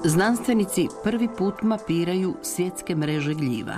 Znanstvenici prvi put mapiraju svjetske mreže gljiva.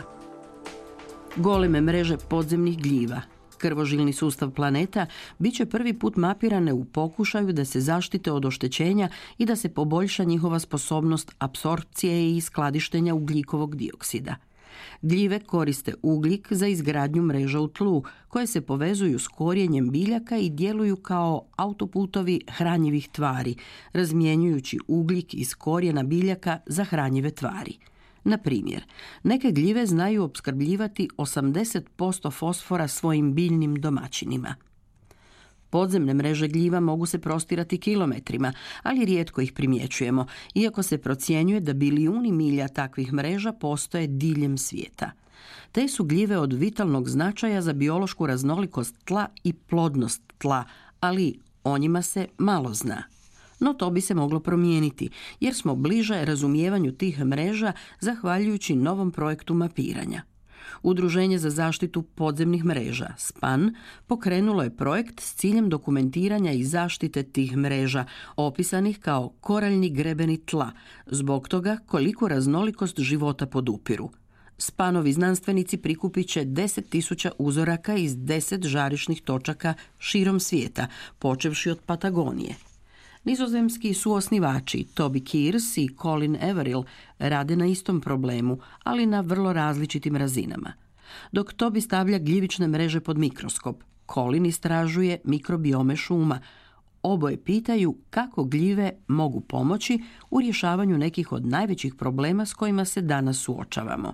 Goleme mreže podzemnih gljiva, krvožilni sustav planeta, bit će prvi put mapirane u pokušaju da se zaštite od oštećenja i da se poboljša njihova sposobnost apsorpcije i skladištenja ugljikovog dioksida. Gljive koriste ugljik za izgradnju mreža u tlu, koje se povezuju s korijenjem biljaka i djeluju kao autoputovi hranjivih tvari, razmjenjujući ugljik iz korijena biljaka za hranjive tvari. Na primjer, neke gljive znaju opskrbljivati 80% fosfora svojim biljnim domaćinima. Podzemne mreže gljiva mogu se prostirati kilometrima, ali rijetko ih primjećujemo, iako se procjenjuje da bilijuni milja takvih mreža postoje diljem svijeta. Te su gljive od vitalnog značaja za biološku raznolikost tla i plodnost tla, ali o njima se malo zna. No to bi se moglo promijeniti, jer smo bliže razumijevanju tih mreža zahvaljujući novom projektu mapiranja. Udruženje za zaštitu podzemnih mreža, SPAN, pokrenulo je projekt s ciljem dokumentiranja i zaštite tih mreža, opisanih kao koraljni grebeni tla, zbog toga koliko raznolikost života podupiru. SPAN-ovi znanstvenici prikupit će 10.000 uzoraka iz 10 žarišnih točaka širom svijeta, počevši od Patagonije. Nizozemski suosnivači Toby Kears i Colin Averill rade na istom problemu, ali na vrlo različitim razinama. Dok Toby stavlja gljivične mreže pod mikroskop, Colin istražuje mikrobiome šuma. Oboje pitaju kako gljive mogu pomoći u rješavanju nekih od najvećih problema s kojima se danas suočavamo.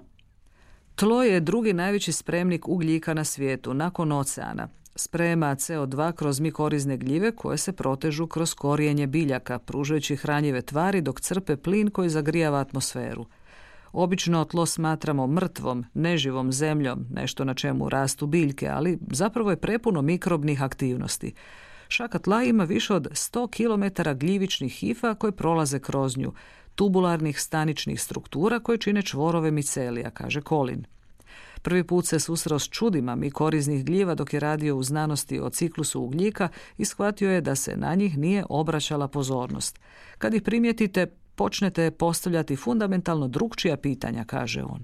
Tlo je drugi najveći spremnik ugljika na svijetu, nakon oceana. Sprema CO2 kroz mikorizne gljive koje se protežu kroz korijenje biljaka, pružajući hranjive tvari dok crpe plin koji zagrijava atmosferu. Obično tlo smatramo mrtvom, neživom zemljom, nešto na čemu rastu biljke, ali zapravo je prepuno mikrobnih aktivnosti. Šaka tla ima više od 100 km gljivičnih hifa koje prolaze kroz nju, tubularnih staničnih struktura koje čine čvorove micelija, kaže Colin. Prvi put se susreo s čudima mikoriznih gljiva dok je radio u znanosti o ciklusu ugljika i shvatio je da se na njih nije obraćala pozornost. Kad ih primijetite, počnete postavljati fundamentalno drukčija pitanja, kaže on.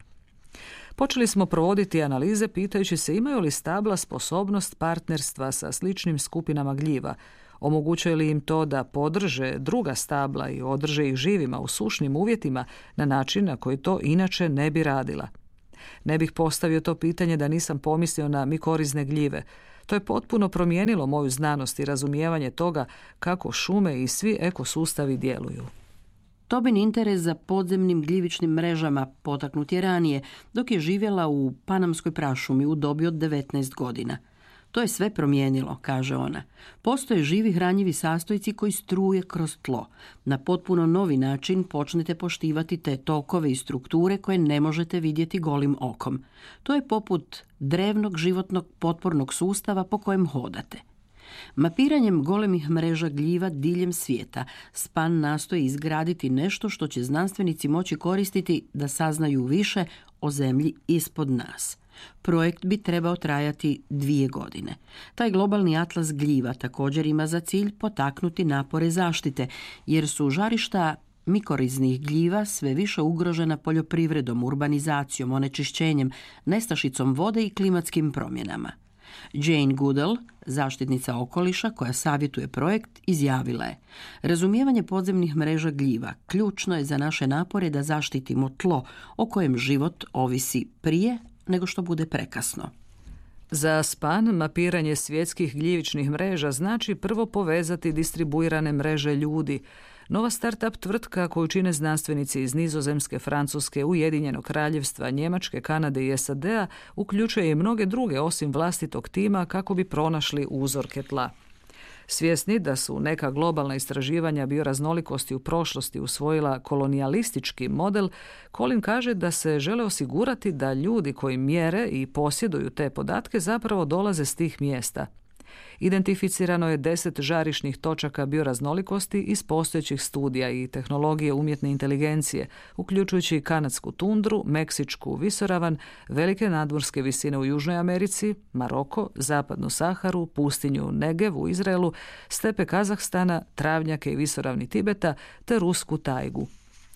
Počeli smo provoditi analize pitajući se imaju li stabla sposobnost partnerstva sa sličnim skupinama gljiva, omogućuje li im to da podrže druga stabla i održe ih živima u sušnim uvjetima na način na koji to inače ne bi radila. Ne bih postavio to pitanje da nisam pomislio na mikorizne gljive. To je potpuno promijenilo moju znanost i razumijevanje toga kako šume i svi ekosustavi djeluju. Tobin interes za podzemnim gljivičnim mrežama potaknut je ranije, dok je živjela u Panamskoj prašumi u dobi od 19 godina. To je sve promijenilo, kaže ona. Postoje živi hranjivi sastojci koji struje kroz tlo. Na potpuno novi način počnete poštivati te tokove i strukture koje ne možete vidjeti golim okom. To je poput drevnog životnog potpornog sustava po kojem hodate. Mapiranjem golemih mreža gljiva diljem svijeta, SPAN nastoji izgraditi nešto što će znanstvenici moći koristiti da saznaju više o zemlji ispod nas. Projekt bi trebao trajati 2 godine. Taj globalni atlas gljiva također ima za cilj potaknuti napore zaštite, jer su žarišta mikoriznih gljiva sve više ugrožena poljoprivredom, urbanizacijom, onečišćenjem, nestašicom vode i klimatskim promjenama. Jane Goodall, zaštitnica okoliša koja savjetuje projekt, izjavila je: razumijevanje podzemnih mreža gljiva ključno je za naše napore da zaštitimo tlo o kojem život ovisi prije nego što bude prekasno. Za SPAN mapiranje svjetskih gljivičnih mreža znači prvo povezati distribuirane mreže ljudi. Nova start-up tvrtka koju čine znanstvenici iz Nizozemske, Francuske, Ujedinjenog Kraljevstva, Njemačke, Kanade i SAD-a uključuje i mnoge druge osim vlastitog tima kako bi pronašli uzorke tla. Svjesni da su neka globalna istraživanja bioraznolikosti u prošlosti usvojila kolonijalistički model, Colin kaže da se žele osigurati da ljudi koji mjere i posjeduju te podatke zapravo dolaze s tih mjesta. Identificirano je 10 žarišnih točaka bioraznolikosti iz postojećih studija i tehnologije umjetne inteligencije, uključujući kanadsku tundru, meksičku visoravan, velike nadmorske visine u Južnoj Americi, Maroko, zapadnu Saharu, pustinju Negev u Izraelu, stepe Kazahstana, travnjake i visoravni Tibeta te rusku tajgu.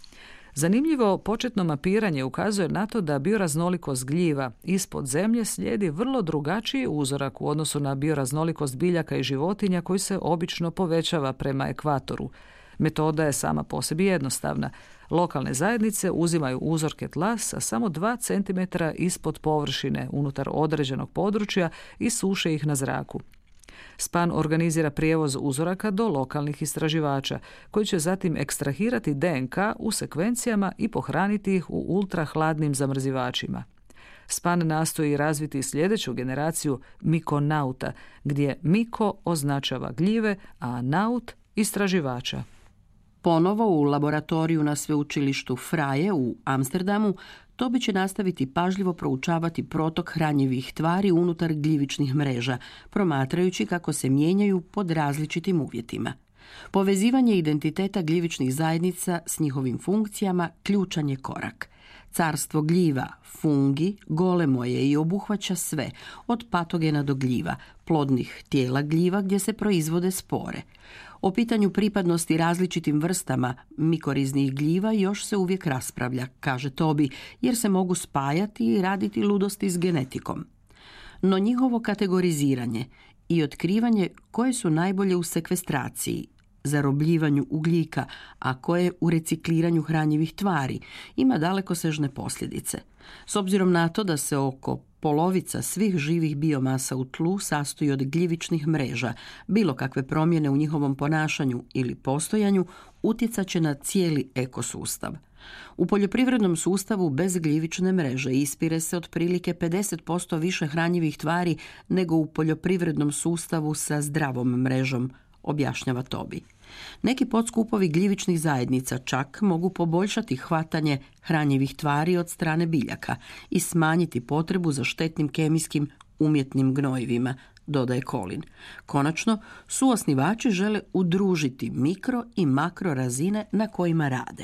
Zanimljivo, početno mapiranje ukazuje na to da bioraznolikost gljiva ispod zemlje slijedi vrlo drugačiji uzorak u odnosu na bioraznolikost biljaka i životinja koji se obično povećava prema ekvatoru. Metoda je sama po sebi jednostavna. Lokalne zajednice uzimaju uzorke tla sa samo 2 cm ispod površine unutar određenog područja i suše ih na zraku. SPAN organizira prijevoz uzoraka do lokalnih istraživača, koji će zatim ekstrahirati DNK u sekvencijama i pohraniti ih u ultrahladnim zamrzivačima. SPAN nastoji razviti sljedeću generaciju mikonauta, gdje miko označava gljive, a naut istraživača. Ponovo u laboratoriju na sveučilištu Freie u Amsterdamu Tobi će nastaviti pažljivo proučavati protok hranjivih tvari unutar gljivičnih mreža, promatrajući kako se mijenjaju pod različitim uvjetima. Povezivanje identiteta gljivičnih zajednica s njihovim funkcijama ključan je korak. Carstvo gljiva, fungi, golemo je i obuhvaća sve, od patogena do gljiva, plodnih tijela gljiva gdje se proizvode spore. O pitanju pripadnosti različitim vrstama mikoriznih gljiva još se uvijek raspravlja, kaže Tobi, jer se mogu spajati i raditi ludosti s genetikom. No njihovo kategoriziranje i otkrivanje koje su najbolje u sekvestraciji, zarobljivanju ugljika, a koje u recikliranju hranjivih tvari, ima dalekosežne posljedice. S obzirom na to da se oko polovica svih živih biomasa u tlu sastoji od gljivičnih mreža, bilo kakve promjene u njihovom ponašanju ili postojanju utjecat će na cijeli ekosustav. U poljoprivrednom sustavu bez gljivične mreže ispire se otprilike 50% više hranjivih tvari nego u poljoprivrednom sustavu sa zdravom mrežom, objašnjava Tobi. Neki podskupovi gljivičnih zajednica čak mogu poboljšati hvatanje hranjivih tvari od strane biljaka i smanjiti potrebu za štetnim kemijskim umjetnim gnojivima, dodaje Colin. Konačno, suosnivači žele udružiti mikro i makro razine na kojima rade.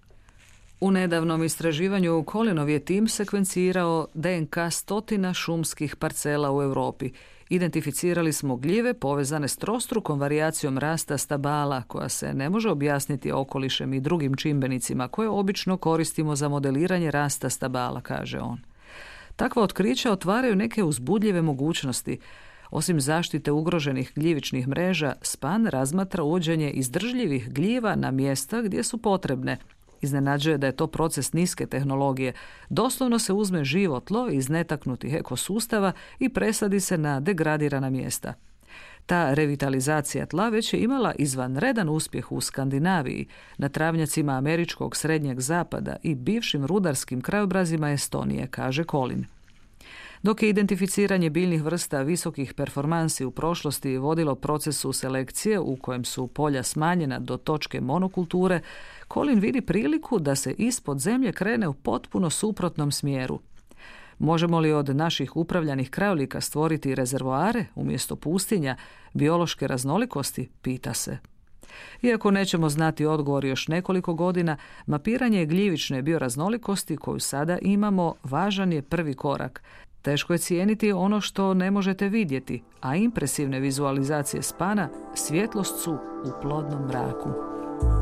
U nedavnom istraživanju Colinov je tim sekvencirao DNK stotina šumskih parcela u Europi. Identificirali smo gljive povezane s trostrukom varijacijom rasta stabala, koja se ne može objasniti okolišem i drugim čimbenicima koje obično koristimo za modeliranje rasta stabala, kaže on. Takva otkrića otvaraju neke uzbudljive mogućnosti. Osim zaštite ugroženih gljivičnih mreža, SPAN razmatra uvođenje izdržljivih gljiva na mjesta gdje su potrebne. Iznenađuje da je to proces niske tehnologije. Doslovno se uzme živo tlo iz netaknutih ekosustava i presadi se na degradirana mjesta. Ta revitalizacija tla već je imala izvanredan uspjeh u Skandinaviji, na travnjacima američkog srednjeg zapada i bivšim rudarskim krajobrazima Estonije, kaže Colin. Dok je identificiranje biljnih vrsta visokih performansi u prošlosti vodilo procesu selekcije u kojem su polja smanjena do točke monokulture, Colin vidi priliku da se ispod zemlje krene u potpuno suprotnom smjeru. Možemo li od naših upravljanih krajolika stvoriti rezervoare umjesto pustinja, biološke raznolikosti, pita se. Iako nećemo znati odgovor još nekoliko godina, mapiranje gljivične bioraznolikosti koju sada imamo važan je prvi korak. Teško je cijeniti ono što ne možete vidjeti, a impresivne vizualizacije SPAN-a svjetlost su u plodnom mraku.